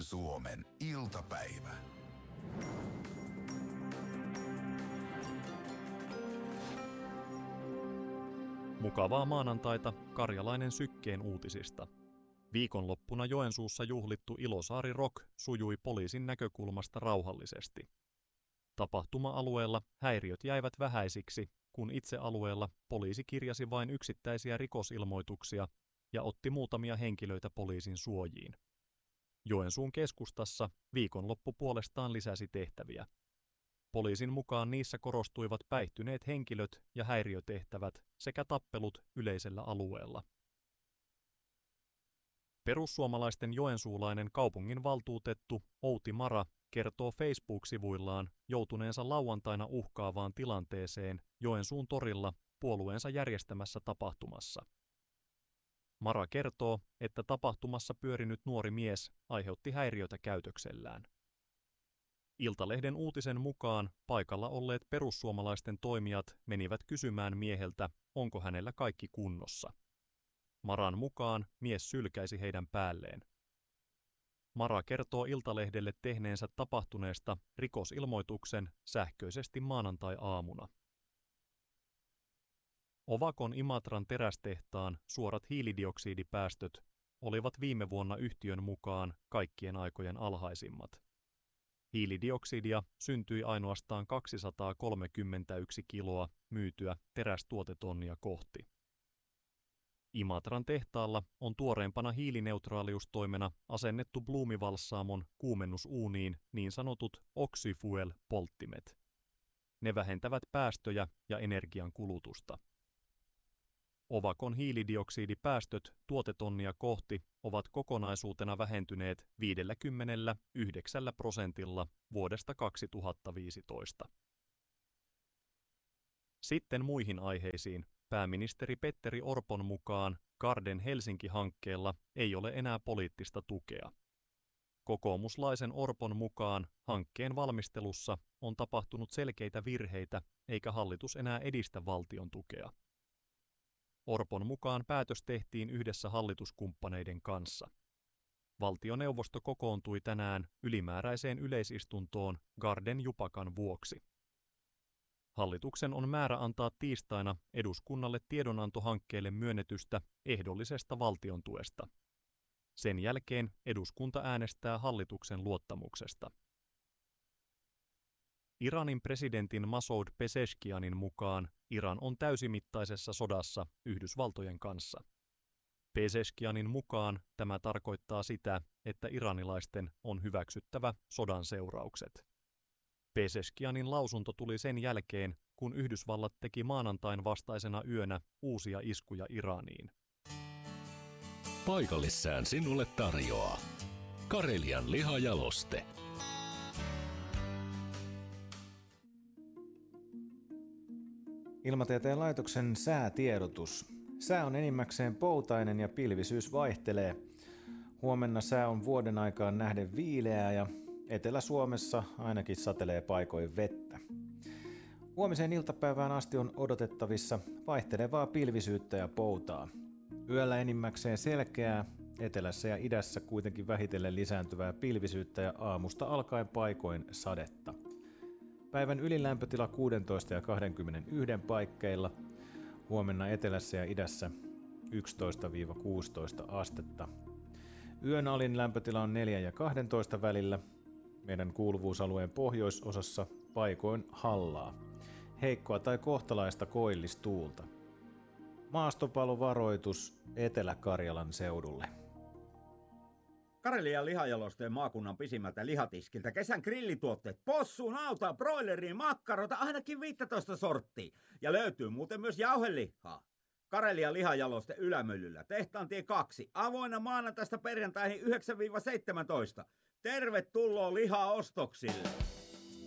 Suomen iltapäivä. Mukavaa maanantaita Karjalainen Sykkeen uutisista. Viikonloppuna Joensuussa juhlittu Ilosaari Rock sujui poliisin näkökulmasta rauhallisesti. Tapahtuma-alueella häiriöt jäivät vähäisiksi, kun itse alueella poliisi kirjasi vain yksittäisiä rikosilmoituksia ja otti muutamia henkilöitä poliisin suojiin. Joensuun keskustassa viikonloppu puolestaan lisäsi tehtäviä. Poliisin mukaan niissä korostuivat päihtyneet henkilöt ja häiriötehtävät sekä tappelut yleisellä alueella. Perussuomalaisten joensuulainen kaupunginvaltuutettu Outi Mara kertoo Facebook-sivuillaan joutuneensa lauantaina uhkaavaan tilanteeseen Joensuun torilla puolueensa järjestämässä tapahtumassa. Mara kertoo, että tapahtumassa pyörinyt nuori mies aiheutti häiriötä käytöksellään. Iltalehden uutisen mukaan paikalla olleet perussuomalaisten toimijat menivät kysymään mieheltä, onko hänellä kaikki kunnossa. Maran mukaan mies sylkäisi heidän päälleen. Mara kertoo Iltalehdelle tehneensä tapahtuneesta rikosilmoituksen sähköisesti maanantai-aamuna. Ovakon Imatran terästehtaan suorat hiilidioksidipäästöt olivat viime vuonna yhtiön mukaan kaikkien aikojen alhaisimmat. Hiilidioksidia syntyi ainoastaan 231 kiloa myytyä terästuotetonnia kohti. Imatran tehtaalla on tuoreempana hiilineutraaliustoimena asennettu Blumivalsaamon kuumennusuuniin niin sanotut oxyfuel-polttimet. Ne vähentävät päästöjä ja energian kulutusta. Ovakon hiilidioksidipäästöt tuotetonnia kohti ovat kokonaisuutena vähentyneet 59% vuodesta 2015. Sitten muihin aiheisiin. Pääministeri Petteri Orpon mukaan Garden Helsinki-hankkeella ei ole enää poliittista tukea. Kokoomuslaisen Orpon mukaan hankkeen valmistelussa on tapahtunut selkeitä virheitä eikä hallitus enää edistä valtion tukea. Orpon mukaan päätös tehtiin yhdessä hallituskumppaneiden kanssa. Valtioneuvosto kokoontui tänään ylimääräiseen yleisistuntoon Garden Jupakan vuoksi. Hallituksen on määrä antaa tiistaina eduskunnalle tiedonanto hankkeelle myönnetystä ehdollisesta valtiontuesta. Sen jälkeen eduskunta äänestää hallituksen luottamuksesta. Iranin presidentin Masoud Pezeshkianin mukaan Iran on täysimittaisessa sodassa Yhdysvaltojen kanssa. Pezeshkianin mukaan tämä tarkoittaa sitä, että iranilaisten on hyväksyttävä sodan seuraukset. Pezeshkianin lausunto tuli sen jälkeen, kun Yhdysvallat teki maanantain vastaisena yönä uusia iskuja Iraniin. Paikallissään sinulle tarjoaa Karelian lihajaloste. Ilmatieteen laitoksen säätiedotus. Sää on enimmäkseen poutainen ja pilvisyys vaihtelee. Huomenna sää on vuoden aikaan nähden viileää ja Etelä-Suomessa ainakin satelee paikoin vettä. Huomiseen iltapäivään asti on odotettavissa vaihtelevaa pilvisyyttä ja poutaa. Yöllä enimmäkseen selkeää, etelässä ja idässä kuitenkin vähitellen lisääntyvää pilvisyyttä ja aamusta alkaen paikoin sadetta. Päivän ylilämpötila 16 ja 21 paikkeilla. Huomenna etelässä ja idässä 11-16 astetta. Yön alin lämpötila on 4 ja 12 välillä. Meidän kuuluvuusalueen pohjoisosassa paikoin hallaa. Heikkoa tai kohtalaista koillistuulta. Maastopalovaroitus Etelä-Karjalan seudulle. Karelian lihajalosteen maakunnan pisimmältä lihatiskiltä kesän grillituotteet, possu, nauta, broileriin, makkarota, ainakin 15 sorttia. Ja löytyy muuten myös jauhelihaa. Karelian lihajaloste Ylämyllyllä, Tehtaantie 2, avoinna maanantaista perjantaihin 9-17. Tervetuloa lihaostoksille!